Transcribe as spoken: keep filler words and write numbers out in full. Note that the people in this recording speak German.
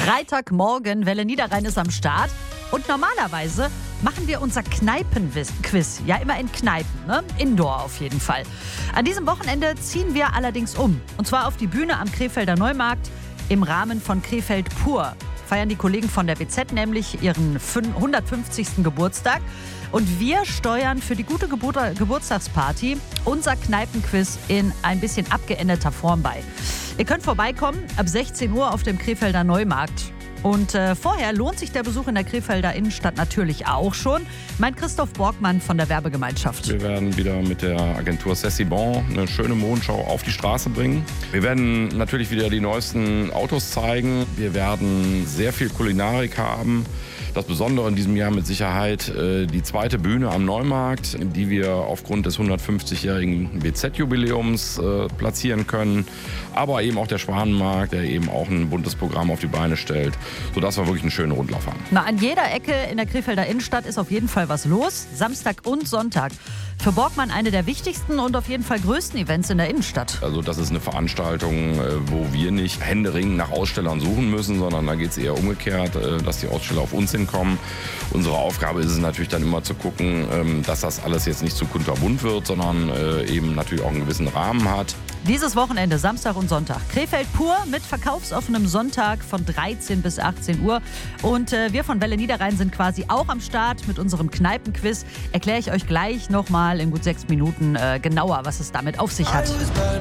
Freitagmorgen, Welle Niederrhein ist am Start. Und normalerweise machen wir unser Kneipenquiz. Ja, immer in Kneipen, ne? Indoor auf jeden Fall. An diesem Wochenende ziehen wir allerdings um. Und zwar auf die Bühne am Krefelder Neumarkt im Rahmen von Krefeld Pur. Feiern die Kollegen von der B Z nämlich ihren hundertfünfzigsten Geburtstag. Und wir steuern für die gute Geburt- Geburtstagsparty unser Kneipenquiz in ein bisschen abgeänderter Form bei. Ihr könnt vorbeikommen ab sechzehn Uhr auf dem Krefelder Neumarkt. Und äh, vorher lohnt sich der Besuch in der Krefelder Innenstadt natürlich auch schon, meint Christoph Borgmann von der Werbegemeinschaft. Wir werden wieder mit der Agentur Cessibon eine schöne Mondschau auf die Straße bringen. Wir werden natürlich wieder die neuesten Autos zeigen. Wir werden sehr viel Kulinarik haben. Das Besondere in diesem Jahr mit Sicherheit äh, die zweite Bühne am Neumarkt, die wir aufgrund des hundertfünfzigjährigen B Z-Jubiläums äh, platzieren können. Aber eben auch der Schwanenmarkt, der eben auch ein buntes Programm auf die Beine stellt, sodass wir wirklich einen schönen Rundlauf haben. Na, an jeder Ecke in der Krefelder Innenstadt ist auf jeden Fall was los. Samstag und Sonntag. Für Borgmann eine der wichtigsten und auf jeden Fall größten Events in der Innenstadt. Also das ist eine Veranstaltung, wo wir nicht händeringend nach Ausstellern suchen müssen, sondern da geht es eher umgekehrt, dass die Aussteller auf uns hinkommen. Unsere Aufgabe ist es natürlich dann immer zu gucken, dass das alles jetzt nicht zu kunterbunt wird, sondern eben natürlich auch einen gewissen Rahmen hat. Dieses Wochenende, Samstag und Sonntag. Krefeld Pur mit verkaufsoffenem Sonntag von dreizehn bis achtzehn Uhr. Und äh, wir von Welle Niederrhein sind quasi auch am Start mit unserem Kneipenquiz. Erkläre ich euch gleich nochmal in gut sechs Minuten äh, genauer, was es damit auf sich hat.